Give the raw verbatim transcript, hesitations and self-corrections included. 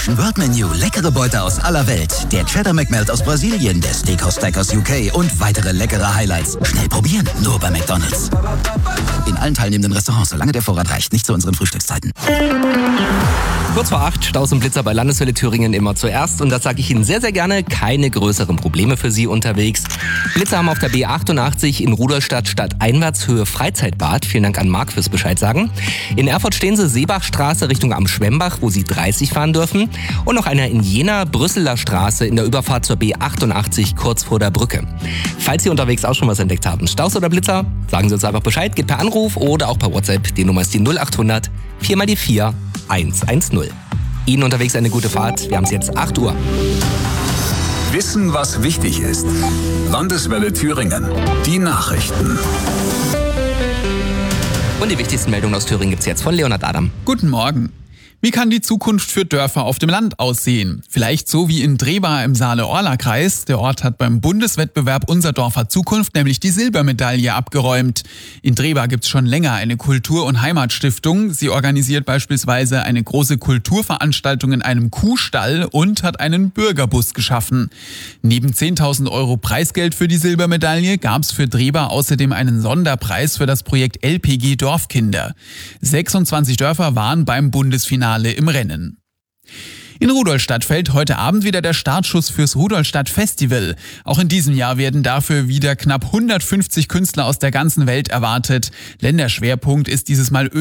World Menu, leckere Beute aus aller Welt. Der Cheddar McMelt aus Brasilien, der Steakhouse Stack aus U K und weitere leckere Highlights. Schnell probieren, nur bei McDonald's. In allen teilnehmenden Restaurants, solange der Vorrat reicht, nicht zu unseren Frühstückszeiten. Kurz vor acht, Staus und Blitzer bei Landeswelle Thüringen immer zuerst. Und das sage ich Ihnen sehr, sehr gerne. Keine größeren Probleme für Sie unterwegs. Blitzer haben auf der B achtundachtzig in Rudolstadt Stadteinwärtshöhe Freizeitbad. Vielen Dank an Marc fürs Bescheid sagen. In Erfurt stehen Sie Seebachstraße Richtung Am Schwemmbach, wo Sie dreißig fahren dürfen. Und noch einer in Jena Brüsseler Straße in der Überfahrt zur B achtundachtzig kurz vor der Brücke. Falls Sie unterwegs auch schon was entdeckt haben, Staus oder Blitzer, sagen Sie uns einfach Bescheid. Geht per Anruf oder auch per WhatsApp. Die Nummer ist die null achthundert vier mal die vier eins eins null. Ihnen unterwegs eine gute Fahrt. Wir haben es jetzt acht Uhr. Wissen, was wichtig ist. Landeswelle Thüringen. Die Nachrichten. Und die wichtigsten Meldungen aus Thüringen gibt es jetzt von Leonhard Adam. Guten Morgen. Wie kann die Zukunft für Dörfer auf dem Land aussehen? Vielleicht so wie in Drehba im Saale-Orla-Kreis. Der Ort hat beim Bundeswettbewerb Unser Dorf hat Zukunft nämlich die Silbermedaille abgeräumt. In Drehba gibt's schon länger eine Kultur- und Heimatstiftung. Sie organisiert beispielsweise eine große Kulturveranstaltung in einem Kuhstall und hat einen Bürgerbus geschaffen. Neben zehntausend Euro Preisgeld für die Silbermedaille gab's für Drehba außerdem einen Sonderpreis für das Projekt L P G Dorfkinder. sechsundzwanzig Dörfer waren beim Bundesfinale im Rennen. In Rudolstadt fällt heute Abend wieder der Startschuss fürs Rudolstadt Festival. Auch in diesem Jahr werden dafür wieder knapp hundertfünfzig Künstler aus der ganzen Welt erwartet. Länderschwerpunkt ist dieses Mal